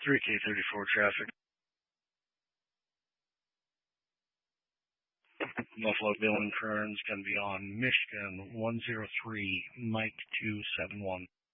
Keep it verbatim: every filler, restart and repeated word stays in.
three K thirty-four traffic. Buffalo Bill and Kearns going to be on Michigan one zero three, Mike two seven one.